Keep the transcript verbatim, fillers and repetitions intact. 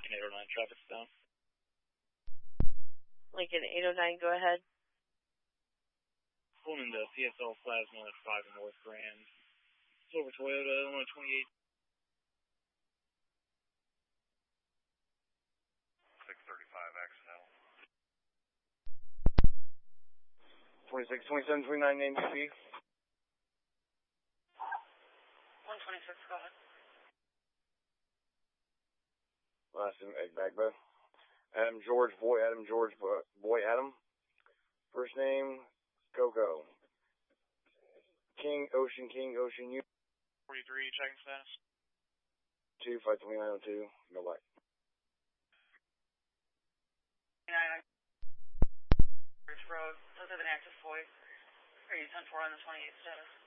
Lincoln eight oh nine, traffic's down. Lincoln eight oh nine, go ahead. Pulling into P S L Plasma at five in North Grand. Silver Toyota, Illinois twenty-eight. six thirty-five accidental. twenty-six, twenty-seven, twenty-nine, name B P. one twenty-six, go ahead. Last name, egg bag, bud. Adam George, boy, Adam George, boy, Adam. First name, Coco. King, Ocean, King, Ocean, U. forty-three, checking status. two five two nine oh two, no light. Ridge Road, those have an active void. Are you ten four on the twenty-eight status?